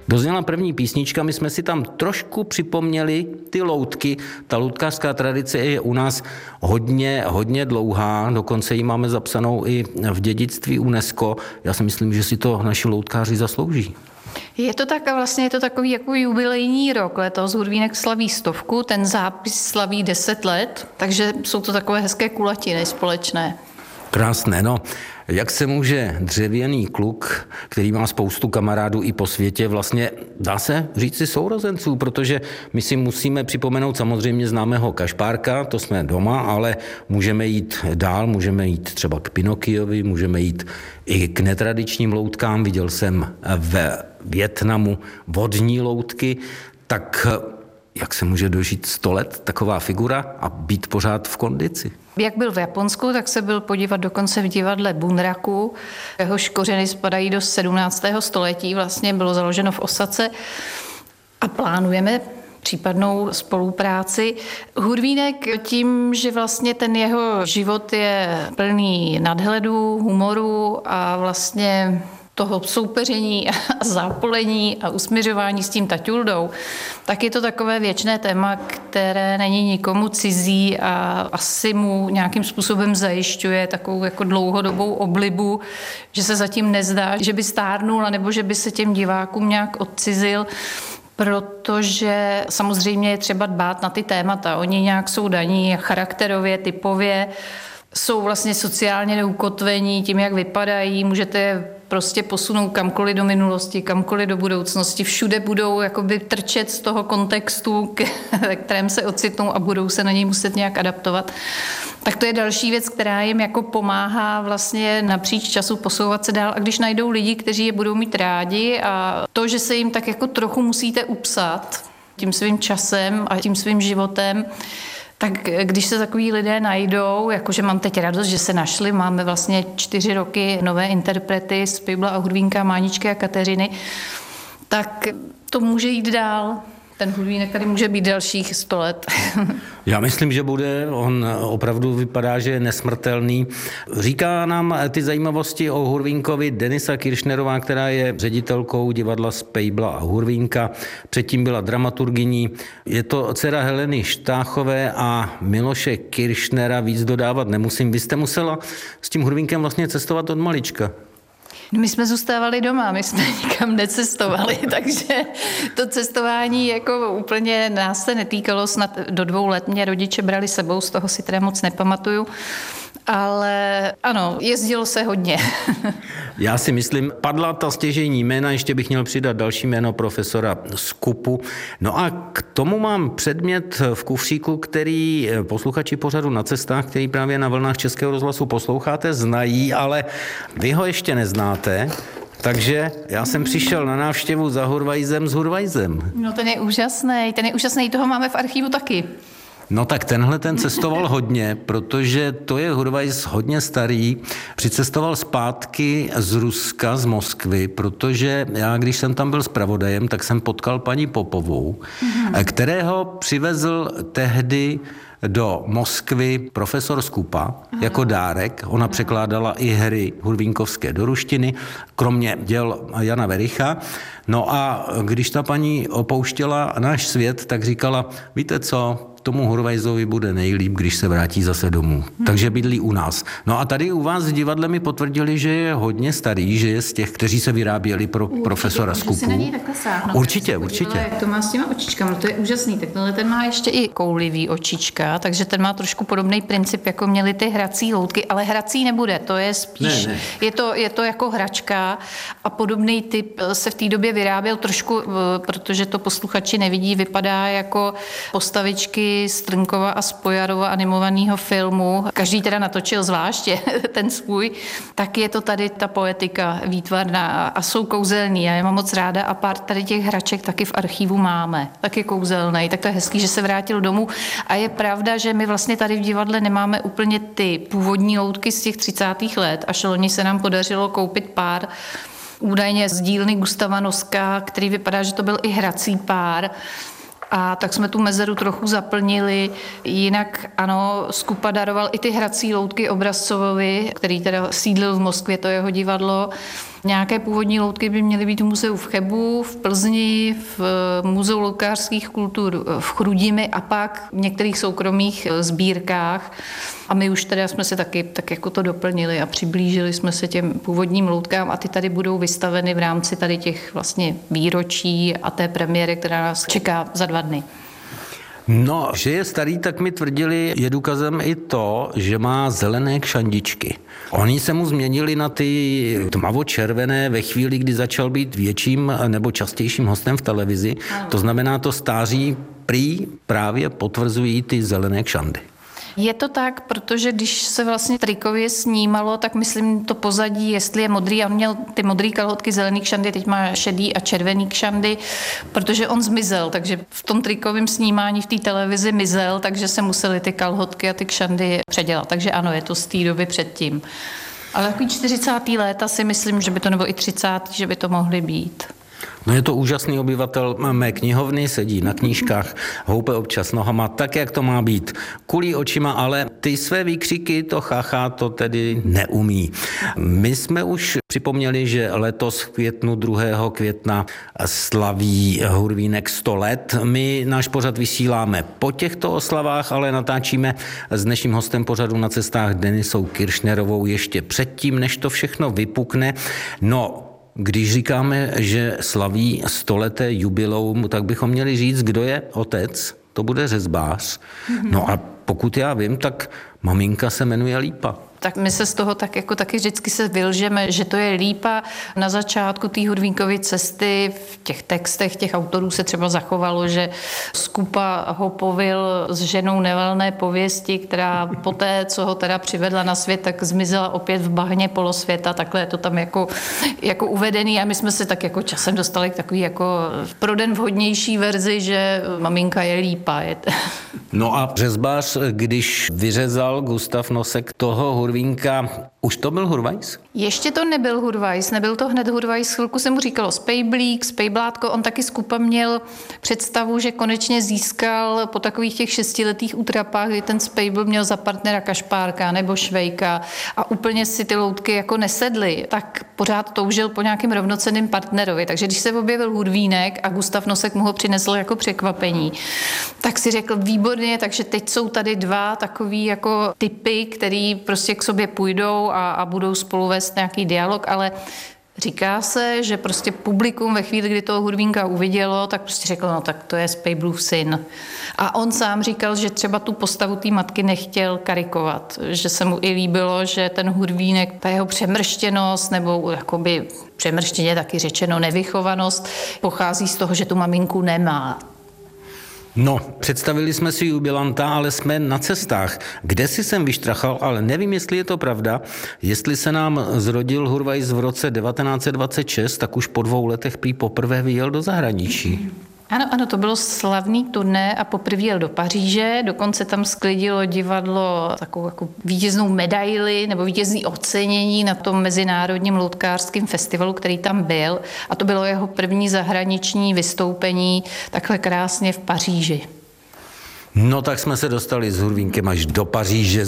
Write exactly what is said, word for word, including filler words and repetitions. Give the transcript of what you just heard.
Dozněla první písnička, my jsme si tam trošku připomněli ty loutky. Ta loutkářská tradice je u nás hodně, hodně dlouhá, dokonce ji máme zapsanou i v dědictví UNESCO. Já si myslím, že si to naši loutkáři zaslouží. Je to tak a vlastně je to takový jako jubilejní rok. Letos Hudvínek slaví stovku, ten zápis slaví deset let, takže jsou to takové hezké kulatiny společné. Krásné, no. Jak se může dřevěný kluk, který má spoustu kamarádů i po světě, vlastně dá se říci sourozenců, protože my si musíme připomenout samozřejmě známého Kašpárka, to jsme doma, ale můžeme jít dál, můžeme jít třeba k Pinokiovi, můžeme jít i k netradičním loutkám. Viděl jsem ve Vietnamu vodní loutky, tak jak se může dožít sto let taková figura a být pořád v kondici? Jak byl v Japonsku, tak se byl podívat dokonce v divadle Bunraku. Jehož kořeny spadají do sedmnáctého století, vlastně bylo založeno v Osace a plánujeme případnou spolupráci. Hudvínek tím, že vlastně ten jeho život je plný nadhledu, humoru a vlastně toho soupeření a zápolení a usměřování s tím taťuldou, tak je to takové věčné téma, které není nikomu cizí a asi mu nějakým způsobem zajišťuje takovou jako dlouhodobou oblibu, že se zatím nezdá, že by stárnul, nebo že by se těm divákům nějak odcizil, protože samozřejmě je třeba dbát na ty témata. Oni nějak jsou daní charakterově, typově, jsou vlastně sociálně neukotvení tím, jak vypadají, můžete je prostě posunout kamkoliv do minulosti, kamkoliv do budoucnosti, všude budou jakoby trčet z toho kontextu, ve kterém se ocitnou a budou se na něj muset nějak adaptovat. Tak to je další věc, která jim jako pomáhá vlastně napříč času posouvat se dál. A když najdou lidi, kteří je budou mít rádi a to, že se jim tak jako trochu musíte upsat tím svým časem a tím svým životem, tak když se takový lidé najdou, jakože mám teď radost, že se našli, máme vlastně čtyři roky nové interprety z Pejbla a Hudvínka, Máničky a Kateřiny, tak to může jít dál. Ten Hudvínek tady může být dalších sto let. Já myslím, že bude. On opravdu vypadá, že je nesmrtelný. Říká nám ty zajímavosti o Hurvínkovi Denisa Kiršnerová, která je ředitelkou divadla z Pejbla a Hurvínka. Předtím byla dramaturgyní. Je to dcera Heleny Štáchové a Miloše Kiršnera. Víc dodávat nemusím. Vy jste musela s tím Hurvínkem vlastně cestovat od malička. My jsme zůstávali doma, my jsme nikam necestovali, takže to cestování jako úplně nás se netýkalo, snad do dvou let mě rodiče brali sebou, z toho si teda moc nepamatuju, ale ano, jezdilo se hodně. Já si myslím, padla ta stěžejní jména, ještě bych měl přidat další jméno profesora Skupu. No a k tomu mám předmět v kufříku, který posluchači pořadu Na cestách, který právě na vlnách Českého rozhlasu posloucháte, znají, ale vy ho ještě neznáte. Takže já jsem přišel na návštěvu za Hurvajzem s Hurvajzem. No ten je úžasný, ten je úžasný, toho máme v archivu taky. No tak tenhle ten cestoval hodně, protože to je Hurvajs hodně starý. Přicestoval zpátky z Ruska, z Moskvy, protože já, když jsem tam byl zpravodajem, tak jsem potkal paní Popovou, mm-hmm. kterého přivezl tehdy do Moskvy profesor Skupa Aha. jako dárek. Ona Aha. překládala i hry hurvínkovské do ruštiny, kromě děl Jana Vericha. No a když ta paní opouštěla náš svět, tak říkala, víte co, tomu Hurvajzovi bude nejlíp, když se vrátí zase domů. Hmm. Takže bydlí u nás. No a tady u vás v divadle mi potvrdili, že je hodně starý, že je z těch, kteří se vyráběli pro určitě, profesora Skupu. Si na něj takhle sáhnout. Určitě, určitě. Jak to má s těma očičkami, to je úžasný. Tak tenhle ten má ještě i koulivý očička, takže ten má trošku podobný princip, jako měly ty hrací loutky, ale hrací nebude, to je spíš, ne, ne. Je, to, je to jako hračka a podobný typ se v té době vyráběl trošku, protože to posluchači nevidí, vypadá jako postavičky Strnkova a Spojarova animovaného filmu. Každý teda natočil zvláště ten svůj. Tak je to tady ta poetika výtvarná a jsou kouzelný. Já je mám moc ráda a pár tady těch hraček taky v archivu máme. Tak je kouzelný. Tak to je hezký, že se vrátil domů. A je pravda, že my vlastně tady v divadle nemáme úplně ty původní loutky z těch třicátých let. Až loni se nám podařilo koupit pár údajně z dílny Gustava Noska, který vypadá, že to byl i hrací pár. A tak jsme tu mezeru trochu zaplnili. Jinak ano, Skupa daroval i ty hrací loutky Obrazcovovi, který teda sídlil v Moskvě, to jeho divadlo. Nějaké původní loutky by měly být v muzeu v Chebu, v Plzni, v muzeu loutkářských kultur v Chrudimi a pak v některých soukromých sbírkách. A my už teda jsme se taky tak jako to doplnili a přiblížili jsme se těm původním loutkám a ty tady budou vystaveny v rámci tady těch vlastně výročí a té premiéry, která nás čeká za dva dny. No, že je starý, tak mi tvrdili, je důkazem i to, že má zelené kšandičky. Oni se mu změnili na ty tmavočervené ve chvíli, kdy začal být větším nebo častějším hostem v televizi. To znamená, to stáří prý právě potvrzují ty zelené kšandy. Je to tak, protože když se vlastně trikově snímalo, tak myslím to pozadí, jestli je modrý, on měl ty modrý kalhotky, zelený kšandy, teď má šedý a červený kšandy, protože on zmizel, takže v tom trikovém snímání v té televizi mizel, takže se museli ty kalhotky a ty kšandy předělat. Takže ano, je to z té doby předtím. Ale takový čtyřicátá léta si myslím, že by to, nebo i třicátá, že by to mohly být. No je to úžasný obyvatel mé knihovny, sedí na knížkách, houpe občas nohama, tak, jak to má být. Kulí očima, ale ty své výkřiky, to chacha, to tedy neumí. My jsme už připomněli, že letos v květnu, druhého května slaví Hurvínek sto let. My náš pořad vysíláme po těchto oslavách, ale natáčíme s dnešním hostem pořadu Na cestách Denisou Kiršnerovou ještě předtím, než to všechno vypukne. No, když říkáme, že slaví stoleté jubileum, tak bychom měli říct, kdo je otec. To bude řezbář. Mm-hmm. No a pokud já vím, tak maminka se jmenuje Lípa. Tak my se z toho tak jako taky vždycky se vylžeme, že to je Lípa. Na začátku té Hurvínkovy cesty v těch textech těch autorů se třeba zachovalo, že Skupa ho povil s ženou nevalné pověsti, která poté, co ho teda přivedla na svět, tak zmizela opět v bahně polosvěta. Takhle je to tam jako, jako uvedený a my jsme se tak jako časem dostali k takový jako pro den vhodnější verzi, že maminka je Lípa. Je t- No a řezbář, když vyřezal Gustav Nosek toho Hurvínka, už to byl Hurvajs? Ještě to nebyl Hurvajs, nebyl to hned Hurvajs, chvilku se mu říkalo Spejblík, Spejblátko, on taky Skupa měl představu, že konečně získal po takových těch šestiletých útrapách, kdy ten Spejbl měl za partnera Kašpárka nebo Švejka a úplně si ty loutky jako nesedly, tak pořád toužil po nějakém rovnocenném partnerovi, takže když se objevil Hurvínek a Gustav Nosek mu ho přinesl jako překvapení, tak si řekl výborně, takže teď jsou tady dva takový jako typy, který prostě k sobě půjdou a, a budou spolu vést nějaký dialog, ale říká se, že prostě publikum ve chvíli, kdy toho Hurvínka uvidělo, tak prostě řekl, no tak to je Spejblův syn. A on sám říkal, že třeba tu postavu té matky nechtěl karikovat, že se mu i líbilo, že ten Hurvínek, ta jeho přemrštěnost, nebo jakoby přemrštěně taky řečeno nevychovanost, pochází z toho, že tu maminku nemá. No, představili jsme si jubilanta, ale jsme na cestách. Kde si jsem vyštrachal, ale nevím, jestli je to pravda. Jestli se nám zrodil Hurvajs v roce devatenáct set dvacet šest, tak už po dvou letech prý poprvé vyjel do zahraničí. Ano, ano, to bylo slavný turné a poprvé jel do Paříže, dokonce tam sklidilo divadlo takovou jako vítěznou medaili nebo vítězný ocenění na tom mezinárodním loutkářském festivalu, který tam byl a to bylo jeho první zahraniční vystoupení takhle krásně v Paříži. No tak jsme se dostali s Hurvínkem až do Paříže.